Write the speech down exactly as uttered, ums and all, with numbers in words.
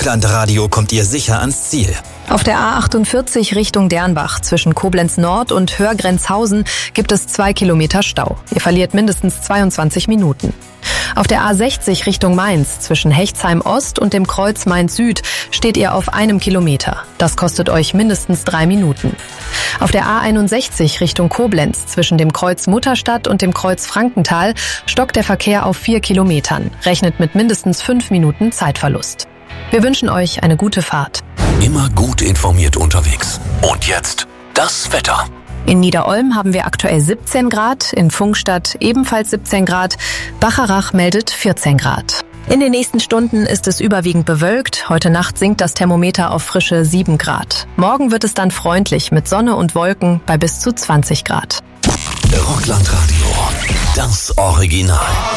Rockland Radio kommt ihr sicher ans Ziel. Auf der A achtundvierzig Richtung Dernbach zwischen Koblenz Nord und Hörgrenzhausen gibt es zwei Kilometer Stau. Ihr verliert mindestens zweiundzwanzig Minuten. Auf der A sechzig Richtung Mainz zwischen Hechtsheim Ost und dem Kreuz Mainz Süd steht ihr auf einem Kilometer. Das kostet euch mindestens drei Minuten. Auf der A einundsechzig Richtung Koblenz zwischen dem Kreuz Mutterstadt und dem Kreuz Frankenthal stockt der Verkehr auf vier Kilometern. Rechnet mit mindestens fünf Minuten Zeitverlust. Wir wünschen euch eine gute Fahrt. Immer gut informiert unterwegs. Und jetzt das Wetter. In Niederolm haben wir aktuell siebzehn Grad, in Pfungstadt ebenfalls siebzehn Grad, Bacharach meldet vierzehn Grad. In den nächsten Stunden ist es überwiegend bewölkt. Heute Nacht sinkt das Thermometer auf frische sieben Grad. Morgen wird es dann freundlich mit Sonne und Wolken bei bis zu zwanzig Grad. Rockland Radio, das Original.